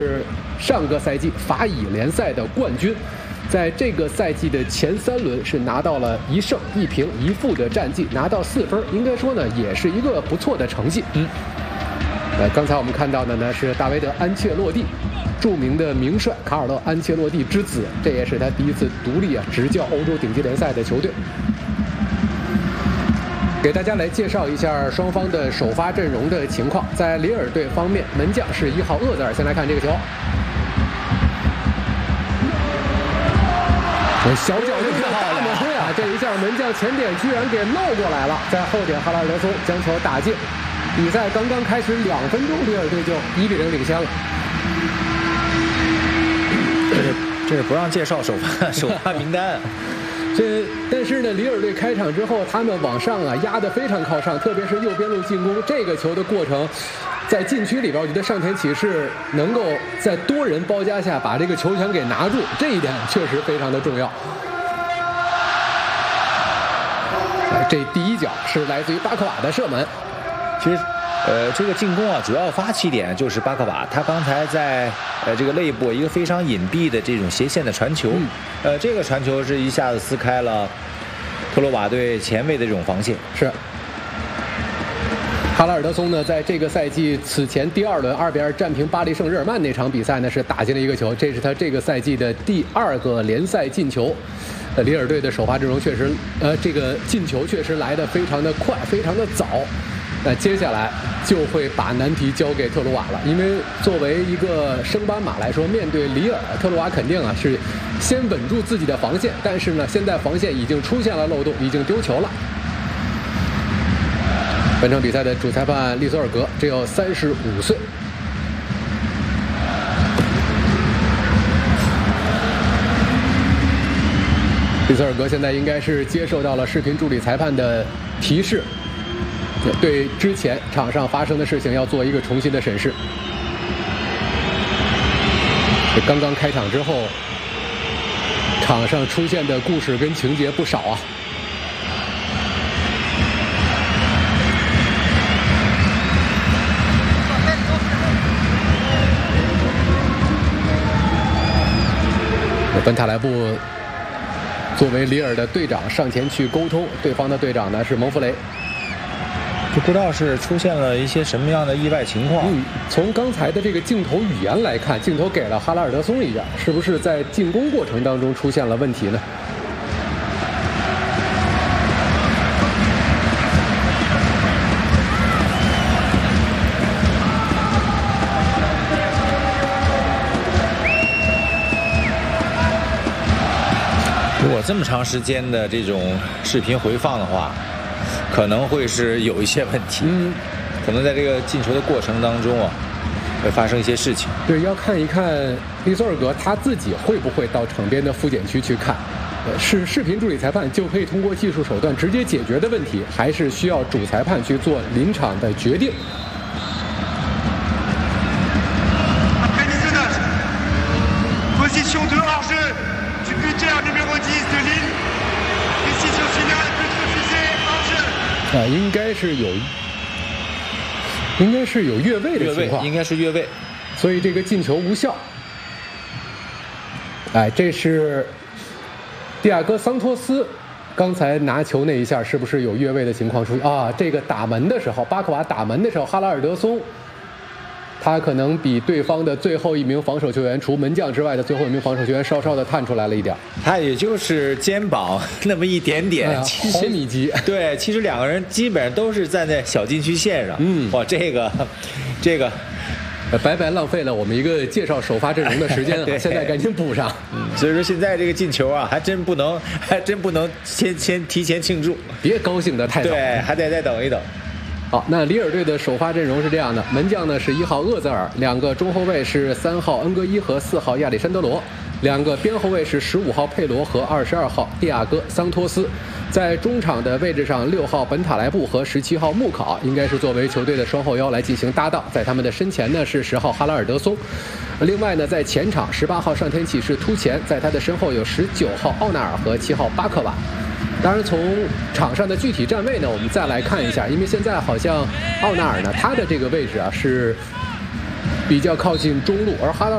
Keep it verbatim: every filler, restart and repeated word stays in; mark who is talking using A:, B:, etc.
A: 是上个赛季法乙联赛的冠军，在这个赛季的前三轮是拿到了一胜一平一负的战绩，拿到四分，应该说呢也是一个不错的成绩。嗯，呃，刚才我们看到的呢是大卫德·安切洛蒂，著名的名帅卡尔洛·安切洛蒂之子，这也是他第一次独立啊执教欧洲顶级联赛的球队。给大家来介绍一下双方的首发阵容的情况。在里尔队方面，门将是一号厄泽尔。先来看这个球，小脚就看大门啊！这一下门将前点居然给漏过来了，在后点哈拉尔德松将球打进。比赛刚刚开始两分钟，里尔队就一比零领先了。
B: 这是这是不让介绍首发首发名单。
A: 这但是呢，里尔队开场之后，他们往上啊压得非常靠上，特别是右边路进攻这个球的过程，在禁区里边，我觉得上田启士能够在多人包夹下把这个球权给拿住，这一点确实非常的重要。这第一脚是来自于巴克瓦的射门。
B: 其实，呃，这个进攻啊，主要发起点就是巴克瓦，他刚才在呃这个内部一个非常隐蔽的这种斜线的传球，嗯、呃，这个传球是一下子撕开了特罗瓦队前卫的这种防线。
A: 是。哈拉尔德松呢，在这个赛季此前第二轮二比二战平巴黎圣日耳曼那场比赛呢，是打进了一个球，这是他这个赛季的第二个联赛进球。呃，里尔队的首发阵容确实，呃，这个进球确实来得非常的快，非常的早。那接下来就会把难题交给特鲁瓦了，因为作为一个升班马来说，面对里尔，特鲁瓦肯定啊是先稳住自己的防线，但是呢，现在防线已经出现了漏洞，已经丢球了。本场比赛的主裁判利索尔格只有三十五岁。利索尔格现在应该是接受到了视频助理裁判的提示，对之前场上发生的事情要做一个重新的审视。刚刚开场之后，场上出现的故事跟情节不少啊。本塔莱布作为里尔的队长上前去沟通，对方的队长呢是蒙弗雷。
B: 就不知道是出现了一些什么样的意外情况。
A: 嗯，从刚才的这个镜头语言来看，镜头给了哈拉尔德松一样，是不是在进攻过程当中出现了问题呢？
B: 如果这么长时间的这种视频回放的话，可能会是有一些问题，嗯，可能在这个进球的过程当中啊，会发生一些事情。
A: 对，要看一看利索尔格他自己会不会到场边的复检区去看，是视频助理裁判就可以通过技术手段直接解决的问题，还是需要主裁判去做临场的决定？啊，应该是有，应该是有越位的情况，
B: 应该是越位，
A: 所以这个进球无效。哎，这是蒂亚戈·桑托斯刚才拿球那一下，是不是有越位的情况出现啊？这个打门的时候，巴克瓦打门的时候，哈拉尔德松他可能比对方的最后一名防守球员，除门将之外的最后一名防守球员稍稍的探出来了一点，
B: 他也就是肩膀那么一点点，
A: 哎、毫米级。
B: 对，其实两个人基本上都是站在小禁区线上。嗯，哇，这个，这个，
A: 白白浪费了我们一个介绍首发阵容的时间啊！现在赶紧补上。
B: 嗯，所以说现在这个进球啊，还真不能，还真不能先先提前庆祝，
A: 别高兴得太早。
B: 对，还得再等一等。
A: 好，那里尔队的首发阵容是这样的：门将呢是一号厄泽尔，两个中后卫是三号恩格伊和四号亚历山德罗，两个边后卫是十五号佩罗和二十二号蒂亚戈桑托斯。在中场的位置上，六号本塔莱布和十七号穆考应该是作为球队的双后腰来进行搭档，在他们的身前呢是十号哈拉尔德松。另外呢，在前场十八号上田启士突前，在他的身后有十九号奥纳尔和七号巴克瓦。当然，从场上的具体站位呢，我们再来看一下，因为现在好像奥纳尔呢，他的这个位置啊是比较靠近中路，而哈拉